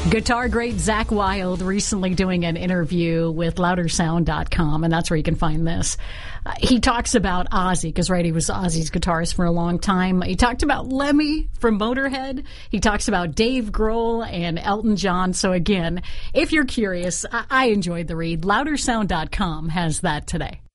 Guitar great Zakk Wylde recently doing an interview with loudersound.com, and that's where you can find this. He talks about Ozzy, because he was Ozzy's guitarist for a long time. He talked about Lemmy from Motorhead. He talks about Dave Grohl and Elton John. So again, if you're curious, I enjoyed the read. Loudersound.com has that today.